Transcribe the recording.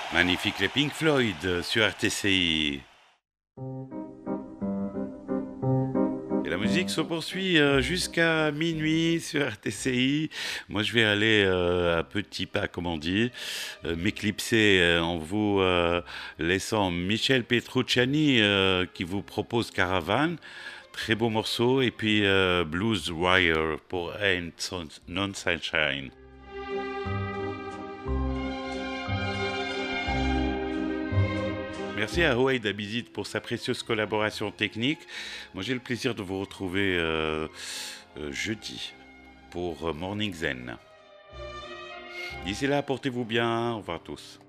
Magnifique les Pink Floyd sur RTCI. Et la musique se poursuit jusqu'à minuit sur RTCI. Moi, je vais aller à petits pas, comme on dit, m'éclipser en vous laissant Michel Petrucciani qui vous propose Caravane. Très beau morceau. Et puis Blues Wire pour Ain't Non Sunshine. Merci à Hoaid Abizid pour sa précieuse collaboration technique. Moi, j'ai le plaisir de vous retrouver jeudi pour Morning Zen. D'ici là, portez-vous bien. Au revoir à tous.